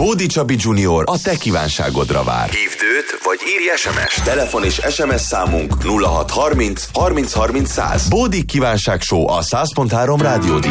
Bódi Csabi Junior a te kívánságodra vár. Hívd őt, vagy írj SMS-t. Telefon és SMS számunk 0630 30 30 100. Bódi Kívánság Show a 100.3 Rádió